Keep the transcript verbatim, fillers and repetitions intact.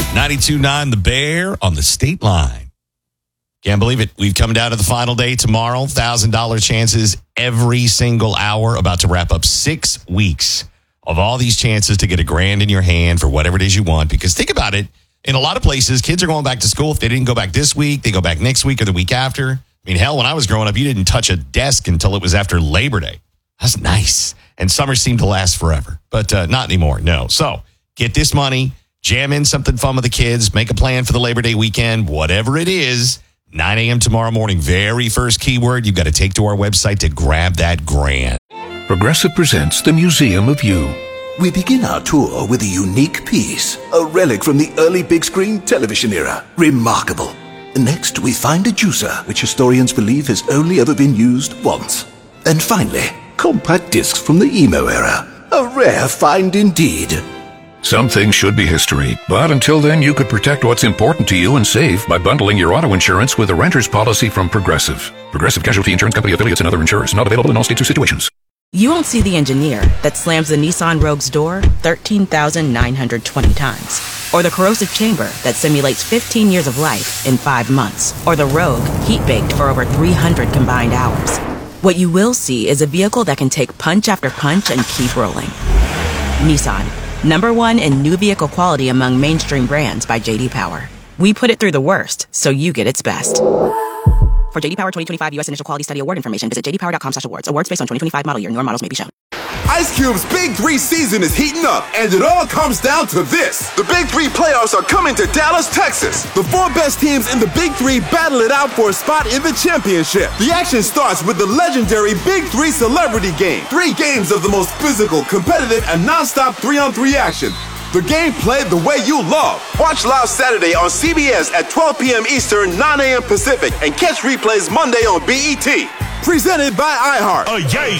ninety-two point nine The Bear on the state line. Can't believe it. We've come down to the final day tomorrow. one thousand dollars chances every single hour. About to wrap up six weeks of all these chances to get a grand in your hand for whatever it is you want. Because think about it. In a lot of places, kids are going back to school. If they didn't go back this week, they go back next week or the week after. I mean, hell, when I was growing up, you didn't touch a desk until it was after Labor Day. That's nice. And summer seemed to last forever. But uh, not anymore, no. So get this money, jam in something fun with the kids, make a plan for the Labor Day weekend, whatever it is. nine a.m. tomorrow morning, very first keyword you've got to take to our website to grab that grand. Progressive presents the Museum of You. We begin our tour with a unique piece, a relic from the early big screen television era. Remarkable. Next, we find a juicer, which historians believe has only ever been used once. And finally, compact discs from the emo era. A rare find indeed. Some things should be history, but until then, you could protect what's important to you and save by bundling your auto insurance with a renter's policy from Progressive. Progressive Casualty Insurance Company affiliates and other insurers. Not available in all states or situations. You won't see the engineer that slams the Nissan Rogue's door thirteen thousand nine hundred twenty times. Or the corrosive chamber that simulates fifteen years of life in five months. Or the Rogue heat-baked for over three hundred combined hours. What you will see is a vehicle that can take punch after punch and keep rolling. Nissan. Number one in new vehicle quality among mainstream brands by J D Power. We put it through the worst, so you get its best. For J D Power twenty twenty-five U S Initial Quality Study Award information, visit j d power dot com slash awards. Awards based on twenty twenty-five model year. Newer models may be shown. Ice Cube's Big Three season is heating up, and it all comes down to this. The Big Three playoffs are coming to Dallas, Texas. The four best teams in the Big Three battle it out for a spot in the championship. The action starts with the legendary Big Three Celebrity Game. Three games of the most physical, competitive, and non-stop three-on-three action. The game played the way you love. Watch live Saturday on C B S at twelve p.m. Eastern, nine a.m. Pacific, and catch replays Monday on B E T. Presented by iHeart. Uh, yay.